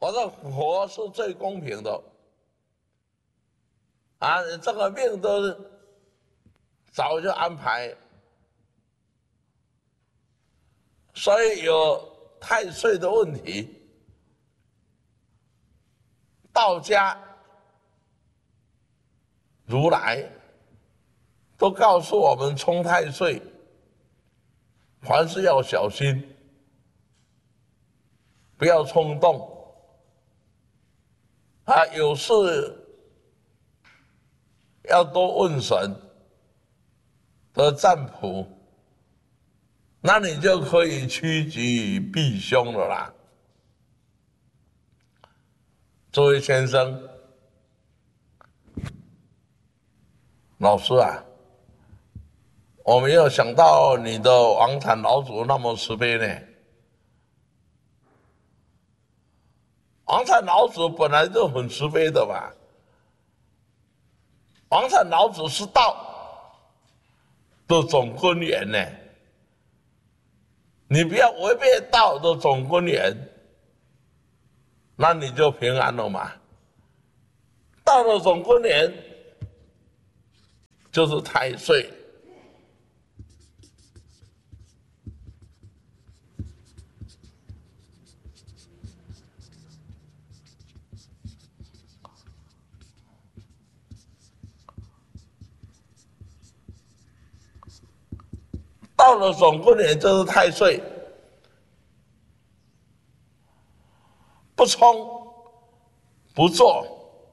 我说佛是最公平的啊，这个命都是早就安排，所以有太岁的问题，道家、如来都告诉我们冲太岁，凡事要小心，不要冲动啊，有事要多问神的占卜，那你就可以趋吉避凶了啦。这位先生，老师啊，我没有想到你的王禅老祖那么慈悲呢。王禅老祖本来就很慈悲的嘛，王禅老祖是道的总根源呢，你不要违背道的总根源，那你就平安了嘛。道的总根源就是太岁。道的总根源就是太岁，不冲不做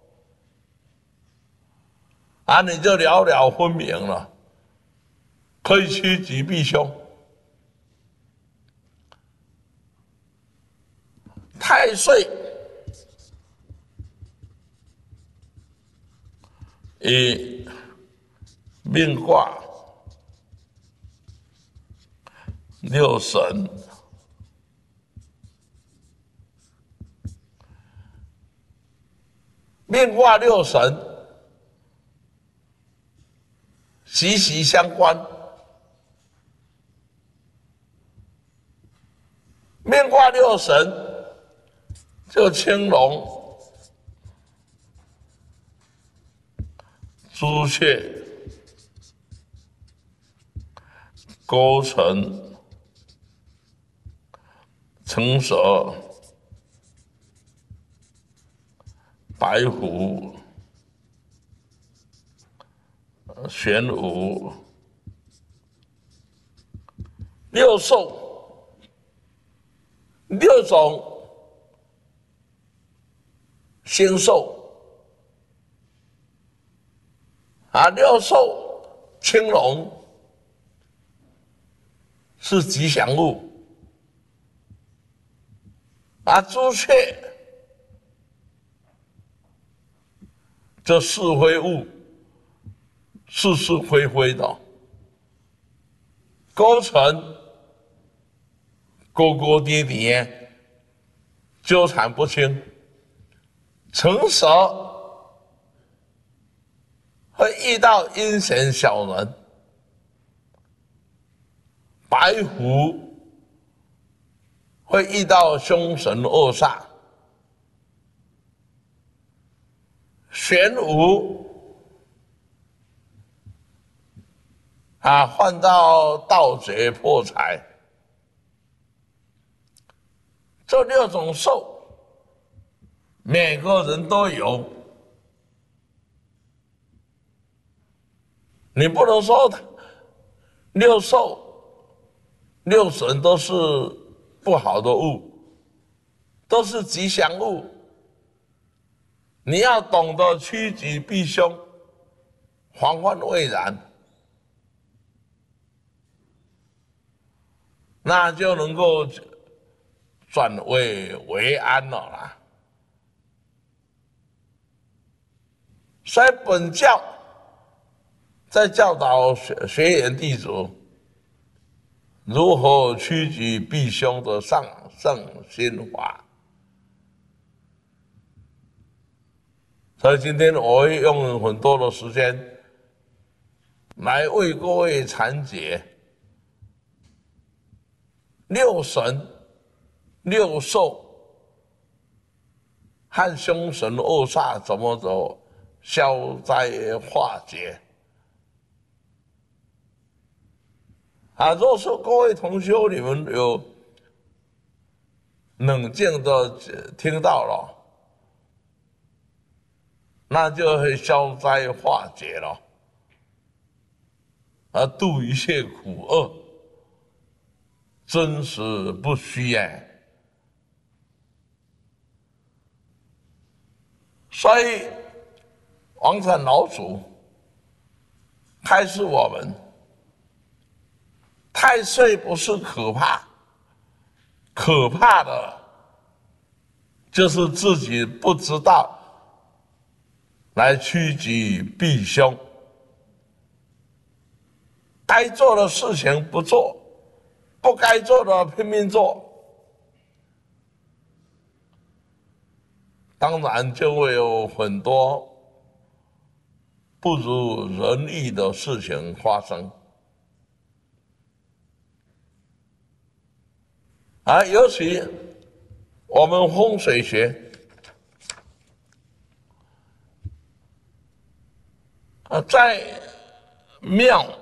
啊，你就了了分明了，可以趋吉避凶。太岁以命卦六神，命卦六神息息相关。命卦六神就青龙、朱雀、勾陈、青蛇、白虎、玄武、六兽，六种星兽啊，六兽青龙是吉祥物啊，朱雀这是非物，是是非非的，勾陈勾勾跌跌，纠缠不清，成蛇会遇到阴险小人，白虎会遇到凶神恶煞，玄武啊换到盗贼破财。这六种兽，每个人都有，你不能说六兽、六神都是不好的物，都是吉祥物。你要懂得趋吉避凶，防患未然，那就能够转危为安了啦。所以本教在教导学员弟子如何趋吉避凶的上圣心法。所以今天我会用很多的时间来为各位阐解六神、六兽和凶神恶煞怎么走消灾化解。若是各位同修你们有冷静的听到了，那就会消灾化解了，度一切苦厄，真实不虚耶。所以王禅老祖开示我们，太岁不是可怕，可怕的就是自己不知道来趋吉避凶，该做的事情不做，不该做的拼命做，当然就会有很多不如人意的事情发生。尤其我们风水学在庙